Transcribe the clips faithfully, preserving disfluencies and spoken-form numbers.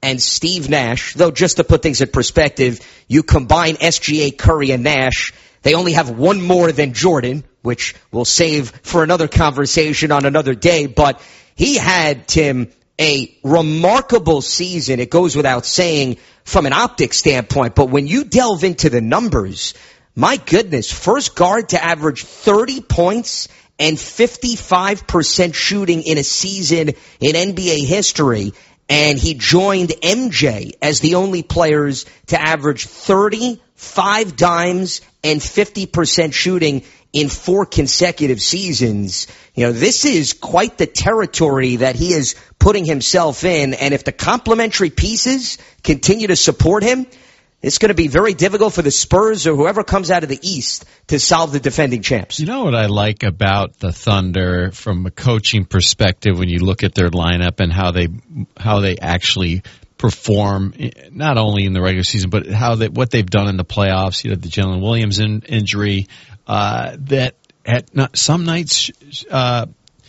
and Steve Nash, though just to put things in perspective, you combine S G A, Curry, and Nash, they only have one more than Jordan, which we'll save for another conversation on another day. But he had, Tim, a remarkable season. It goes without saying from an optics standpoint. But when you delve into the numbers, my goodness, first guard to average thirty points and fifty-five percent shooting in a season in N B A history. And he joined M J as the only players to average thirty, five dimes, and fifty percent shooting in four consecutive seasons. You know, this is quite the territory that he is putting himself in. And if the complementary pieces continue to support him, it's going to be very difficult for the Spurs or whoever comes out of the East to solve the defending champs. You know what I like about the Thunder from a coaching perspective when you look at their lineup and how they how they actually perform, not only in the regular season, but how they, what they've done in the playoffs. You know, the Jalen Williams in, injury, uh, that at not, some nights uh,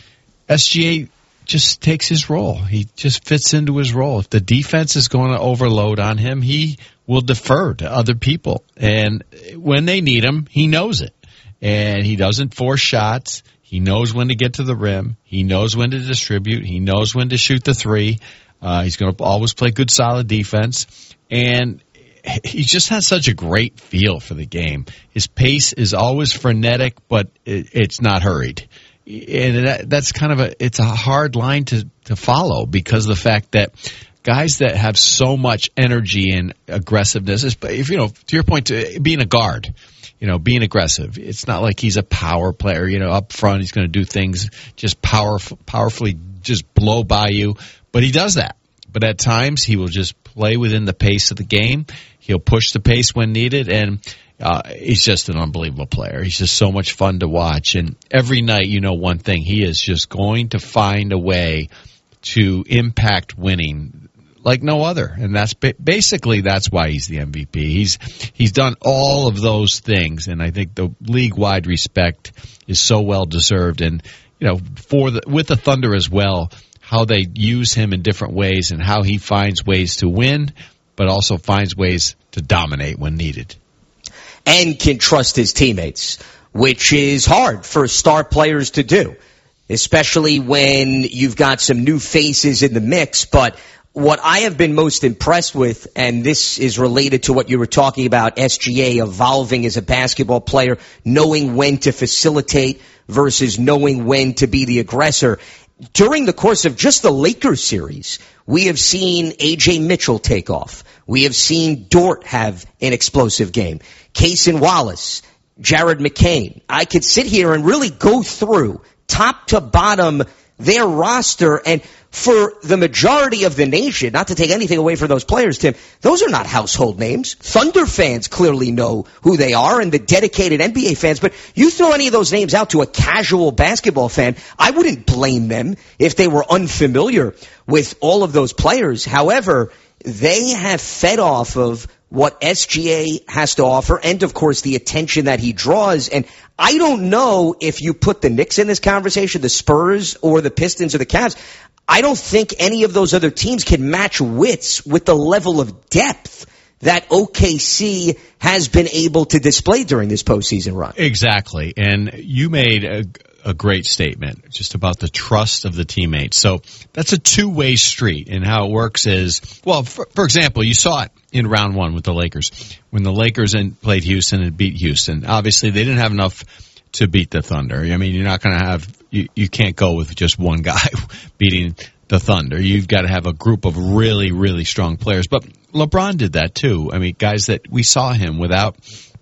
S G A just takes his role. He just fits into his role. If the defense is going to overload on him, he will defer to other people. And when they need him, he knows it. And he doesn't force shots. He knows when to get to the rim. He knows when to distribute. He knows when to shoot the three. Uh, he's going to always play good, solid defense. And he just has such a great feel for the game. His pace is always frenetic, but it, it's not hurried. And that, that's kind of a, it's a hard line to, to follow because of the fact that guys that have so much energy and aggressiveness, if you know, to your point, to being a guard, you know, being aggressive. It's not like he's a power player, you know, up front. He's going to do things just powerful, powerfully, just blow by you. But he does that. But at times he will just play within the pace of the game. He'll push the pace when needed, and uh, he's just an unbelievable player. He's just so much fun to watch. And every night, you know one thing, he is just going to find a way to impact winning like no other. And that's basically that's why he's the M V P. He's he's done all of those things, and I think the league-wide respect is so well deserved. And you know, for the with the Thunder as well, how they use him in different ways and how he finds ways to win, but also finds ways to dominate when needed. And can trust his teammates, which is hard for star players to do, especially when you've got some new faces in the mix. But what I have been most impressed with, and this is related to what you were talking about, S G A evolving as a basketball player, knowing when to facilitate versus knowing when to be the aggressor. During the course of just the Lakers series, we have seen A J Mitchell take off. We have seen Dort have an explosive game. Cason Wallace, Jared McCain. I could sit here and really go through top to bottom their roster, and for the majority of the nation, not to take anything away from those players, Tim, those are not household names. Thunder fans clearly know who they are, and the dedicated N B A fans, but you throw any of those names out to a casual basketball fan, I wouldn't blame them if they were unfamiliar with all of those players. However, they have fed off of what S G A has to offer, and of course the attention that he draws. And I don't know if you put the Knicks in this conversation, the Spurs or the Pistons or the Cavs. I don't think any of those other teams can match wits with the level of depth that O K C has been able to display during this postseason run. Exactly. And you made a, a great statement just about the trust of the teammates. So that's a two-way street. And how it works is, well, for, for example, you saw it in round one with the Lakers. When the Lakers in, played Houston and beat Houston, obviously they didn't have enough to beat the Thunder. I mean, you're not going to have, you, you can't go with just one guy beating the Thunder. You've got to have a group of really, really strong players. But LeBron did that too. I mean, guys that we saw him without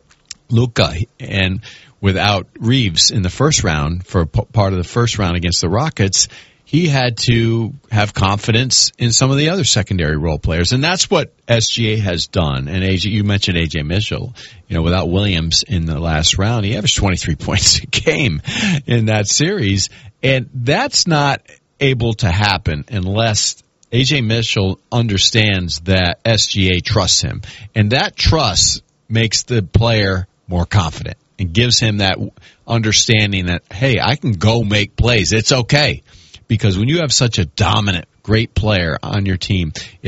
Luka and without Reeves in the first round for p- part of the first round against the Rockets. He had to have confidence in some of the other secondary role players, and that's what S G A has done. And A J, you mentioned A J Mitchell. You know, without Williams in the last round, he averaged twenty-three points a game in that series, and that's not able to happen unless A J Mitchell understands that S G A trusts him, and that trust makes the player more confident and gives him that understanding that, hey, I can go make plays. It's okay. Because when you have such a dominant, great player on your team,